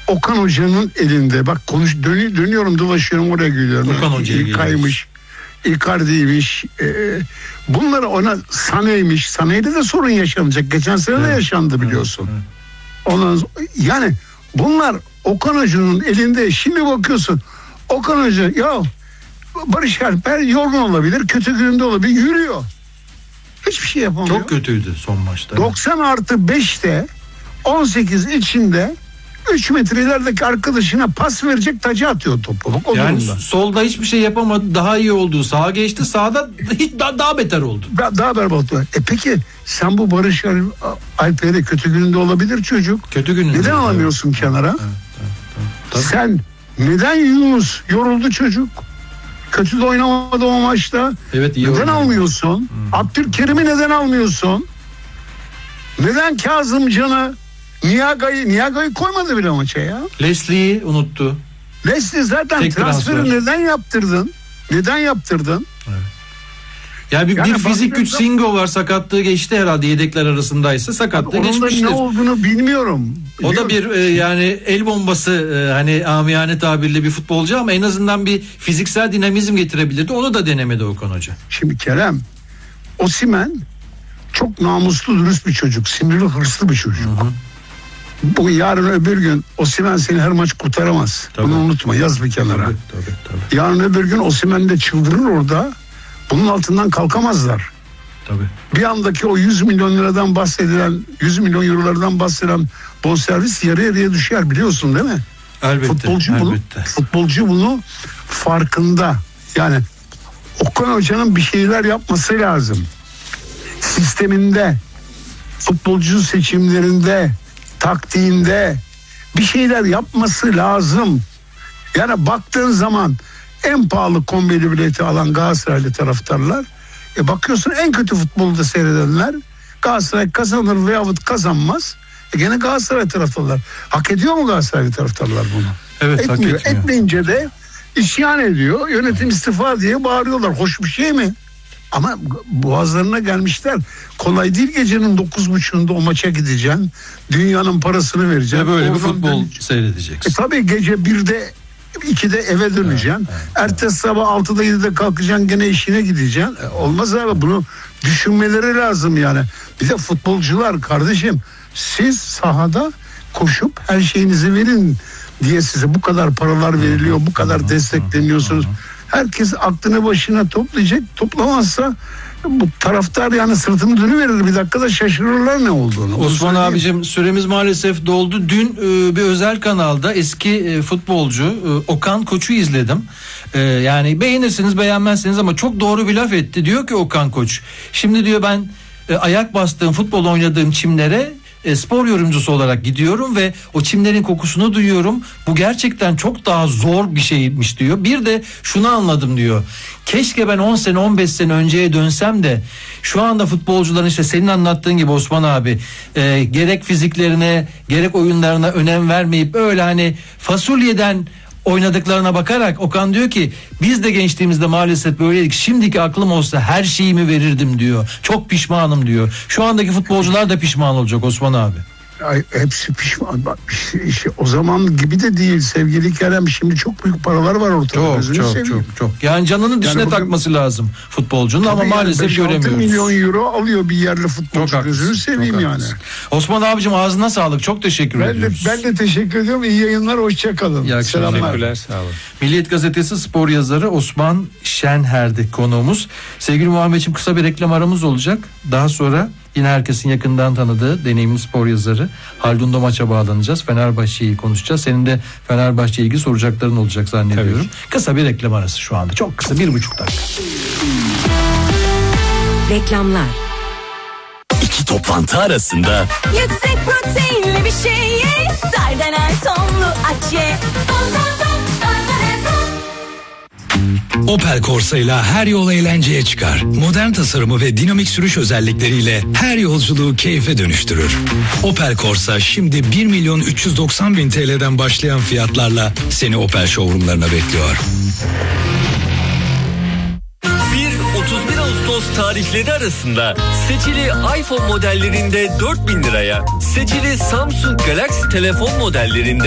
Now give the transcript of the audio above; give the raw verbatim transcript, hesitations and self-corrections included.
Okan Hoca'nın elinde. Bak konuş dönü, dönüyorum dolaşıyorum oraya gidiyorum. Okan Hoca'ya İlkay'mış, Icardi'ymiş. E, bunları ona Sané'ymiş. Sané'de de sorun yaşanacak. Geçen sene evet. de yaşandı biliyorsun. Evet. Ondan, yani bunlar Okan Hoca'nın elinde. Şimdi bakıyorsun Okan Hoca ya Barış Alper yorgun olabilir, kötü gününde olabilir, yürüyor. Hiçbir şey yapamıyor. Çok kötüydü son maçta. doksan artı beşte on sekiz içinde üç metre ilerideki arkadaşına pas verecek, tacı atıyor topu. Bak, yani durumda. Solda hiçbir şey yapamadı, daha iyi oldu. Sağa geçti, sağda hiç daha, daha beter oldu. Daha, daha berbat oldu. E peki sen bu Barış Alper'e kötü gününde olabilir çocuk. Kötü gününde. Neden alamıyorsun evet. kenara? Evet, evet, evet. Tabii. Sen neden Yunus yoruldu çocuk? Kötü de oynamadı o maçta. Evet, iyi neden oynadı. almıyorsun? Hmm. Abdülkerim'i neden almıyorsun? Neden Kazımcan'ı, Niaga'yı, Niaga'yı koymadı bile maça ya. Leslie'yi unuttu. Leslie zaten Tek transferi transfer. neden yaptırdın? Neden yaptırdın? Evet. Yani bir, yani bir fizik güç Singo var, sakatlığı geçti herhalde yedekler arasındaysa sakatlığı geçmiştir. Onun da ne olduğunu bilmiyorum. O da bir e, yani el bombası e, hani amiyane tabirle bir futbolcu ama en azından bir fiziksel dinamizm getirebilirdi. Onu da denemedi Okan Hoca. Şimdi Kerem, Osimhen çok namuslu, dürüst bir çocuk. Sinirli, hırslı bir çocuk. Hı hı. Bu yarın öbür gün Osimhen seni her maç kurtaramaz. Tabii. Bunu unutma, yaz bir kenara. Tabii, tabii, tabii. Yarın öbür gün Osimhen de çıldırır orada. Bunun altından kalkamazlar. Tabii. Bir andaki o yüz milyon liradan bahsedilen, yüz milyon eurolardan bahsedilen bonservis yarı yarıya düşer, biliyorsun değil mi? Elbette. Futbolcu elbette. bunu, futbolcu bunu farkında. Yani Okan Hoca'nın bir şeyler yapması lazım. Sisteminde, futbolcu seçimlerinde, taktiğinde bir şeyler yapması lazım. Yani baktığın zaman en pahalı kombeli bileti alan Galatasaraylı taraftarlar, e bakıyorsun en kötü futbolu da seyredenler, Galatasaray kazanır veyahut kazanmaz, e gene Galatasaray taraftarlar. Hak ediyor mu Galatasaray taraftarlar bunu? Evet, etmiyor. hak etmiyor. Etmeyince de isyan ediyor. Yönetim istifa diye bağırıyorlar. Hoş bir şey mi? Ama boğazlarına gelmişler. Kolay değil, gecenin dokuz buçuğunda o maça gideceksin. Dünyanın parasını vereceksin. Ve böyle Oradan bir futbol döneceksin. seyredeceksin. E tabii gece birde ikide eve döneceksin. Evet, evet, ertesi evet. sabah altıda yedide kalkacaksın, gene işine gideceksin. E, olmaz abi, bunu düşünmeleri lazım yani. Bir de futbolcular kardeşim, siz sahada koşup her şeyinizi verin diye size bu kadar paralar veriliyor, bu kadar destekleniyorsunuz. Herkes aklını başına toplayacak. Toplamazsa bu taraftar yani sırtını dönüverir, bir dakikada şaşırırlar ne olduğunu. Osman abicim, süremiz maalesef doldu. Dün e, bir özel kanalda eski e, futbolcu e, Okan Koç'u izledim. E, yani beğenirsiniz beğenmezsiniz ama çok doğru bir laf etti. Diyor ki Okan Koç, şimdi diyor ben e, ayak bastığım, futbol oynadığım çimlere e, spor yorumcusu olarak gidiyorum ve o çimlerin kokusunu duyuyorum. Bu gerçekten çok daha zor bir şeymiş diyor. Bir de şunu anladım diyor. Keşke ben on sene on beş sene önceye dönsem de şu anda futbolcuların işte senin anlattığın gibi Osman abi e, gerek fiziklerine gerek oyunlarına önem vermeyip öyle hani fasulyeden oynadıklarına bakarak Okan diyor ki biz de gençliğimizde maalesef böyleydik. Şimdiki aklım olsa her şeyimi verirdim diyor. Çok pişmanım diyor. Şu andaki futbolcular da pişman olacak Osman abi. Ay, hepsi pişman. Bak, işte, işte, o zaman gibi de değil sevgili Kerem. Şimdi çok büyük paralar var ortada. Çok çok, çok çok çok. Yani canını dişine yani takması bugün lazım futbolcunun ama yani maalesef göremiyoruz. altı milyon euro alıyor bir yerli futbolcu. Çok gözünü seveyim yani. Osman abicim ağzına sağlık. Çok teşekkür ben ediyoruz. De, ben de teşekkür ediyorum. İyi yayınlar. Hoşça kalın. İyi akşamlar. Teşekkürler. Sağ olun. Milliyet Gazetesi spor yazarı Osman Şenher'di konuğumuz. Sevgili Muhammedciğim, kısa bir reklam aramız olacak. Daha sonra yine herkesin yakından tanıdığı deneyimli spor yazarı Haldun Domaç'a bağlanacağız. Fenerbahçe'yi konuşacağız. Senin de Fenerbahçe'ye ilgili soracakların olacak zannediyorum. Kısa bir reklam arası şu anda. Çok kısa, bir buçuk dakika. Reklamlar. İki toplantı arasında yüksek proteinli bir şey ye. Dardanel tonlu aç ye. Opel Corsa'yla her yol eğlenceye çıkar. Modern tasarımı ve dinamik sürüş özellikleriyle her yolculuğu keyfe dönüştürür. Opel Corsa şimdi bir milyon üç yüz doksan bin T L'den başlayan fiyatlarla seni Opel showroomlarına bekliyor. otuz bir Ağustos tarihleri arasında seçili iPhone modellerinde dört bin liraya, seçili Samsung Galaxy telefon modellerinde